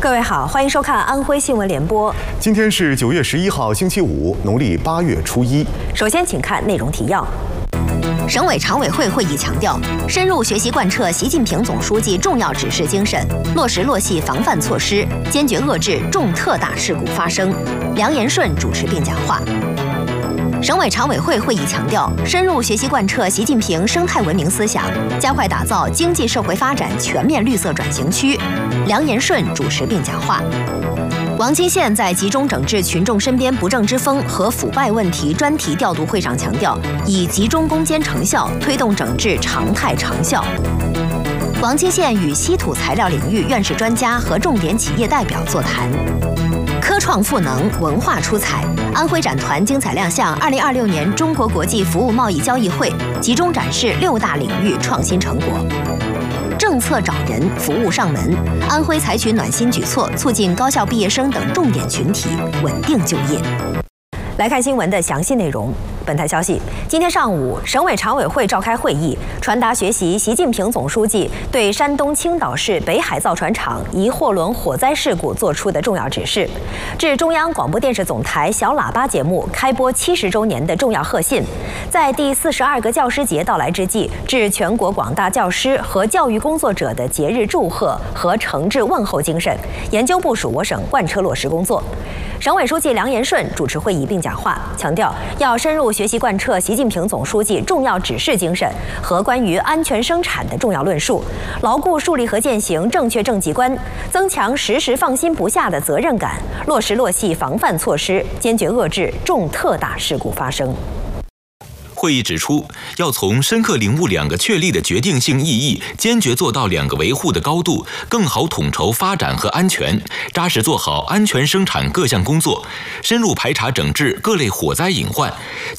各位好，欢迎收看安徽新闻联播。 今天是9月11号，星期五，农历8月初1。 首先，请看内容提要。 省委常委会会议强调，深入学习贯彻习近平总书记重要指示精神，落实落细防范措施，坚决遏制重特大事故发生。梁延顺主持并讲话。省委常委会会议强调，深入学习贯彻习近平生态文明思想，加快打造经济社会发展全面绿色转型区。梁延顺主持并讲话。王金宪在集中整治群众身边不正之风和腐败问题专题调度会上强调，以集中攻坚成效推动整治常态长效。王金宪与稀土材料领域院士专家和重点企业代表座谈。科创赋能，文化出彩。安徽展团精彩亮相2026年中国国际服务贸易交易会，集中展示6大领域创新成果。政策找人，服务上门。安徽采取暖心举措，促进高校毕业生等重点群体稳定就业。 来看新闻的详细内容。本台消息，今天上午，省委常委会召开会议，传达学习习近平总书记对山东青岛市北海造船厂一货轮火灾事故作出的重要指示，致中央广播电视总台小喇叭节目开播70周年的重要贺信，在第42个教师节到来之际，致全国广大教师和教育工作者的节日祝贺和诚挚问候精神，研究部署我省贯彻落实工作。省委书记梁延顺主持会议并讲话，强调要深入学习贯彻习近平总书记重要指示精神和关于安全生产的重要论述，牢固树立和践行正确政绩观，增强时时放心不下的责任感，落实落细防范措施，坚决遏制重特大事故发生。 会议指出，要从深刻领悟2个确立的决定性意义，坚决做到2个维护的高度，更好统筹发展和安全，扎实做好安全生产各项工作，深入排查整治各类火灾隐患，